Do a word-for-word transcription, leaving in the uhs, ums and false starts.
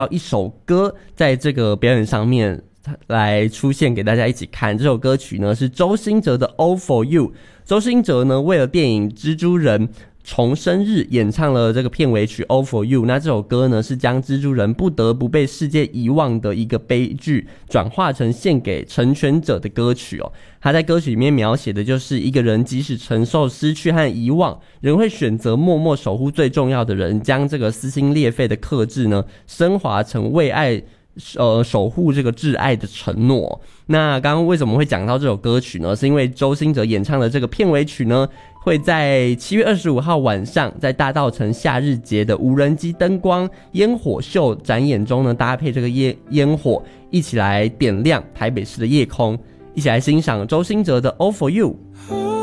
一首歌在这个表演上面来出现给大家一起看。这首歌曲呢是周兴哲的 All For You。 周兴哲呢为了电影蜘蛛人重生日演唱了这个片尾曲 All For You。 那这首歌呢是将蜘蛛人不得不被世界遗忘的一个悲剧转化成献给成全者的歌曲哦。他在歌曲里面描写的就是一个人即使承受失去和遗忘，仍会选择默默守护最重要的人，将这个撕心裂肺的克制呢升华成为爱呃，守护这个挚爱的承诺。那刚刚为什么会讲到这首歌曲呢？是因为周兴哲演唱的这个片尾曲呢，会在七月二十五号晚上，在大稻埕夏日节的无人机灯光烟火秀展演中呢，搭配这个烟烟火，一起来点亮台北市的夜空，一起来欣赏周兴哲的 All For You。